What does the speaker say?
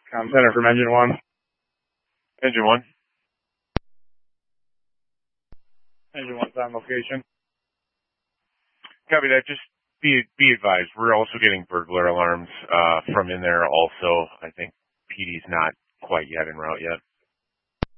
Center from Engine 1. Engine 1. Engine 1's on location. Copy that. Just be advised, we're also getting burglar alarms from in there also. I think PD's not quite yet en route yet.